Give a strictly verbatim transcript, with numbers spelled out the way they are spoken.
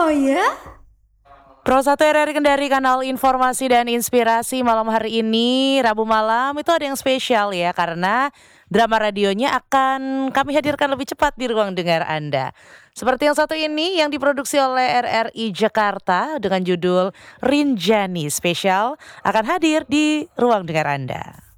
Oh ya? Pro satu R R I Kendari, kanal informasi dan inspirasi. Malam hari ini, Rabu malam, itu ada yang spesial ya, karena drama radionya akan kami hadirkan lebih cepat di ruang dengar Anda. Seperti yang satu ini, yang diproduksi oleh R R I Jakarta dengan judul Rinjani Spesial, akan hadir di ruang dengar Anda.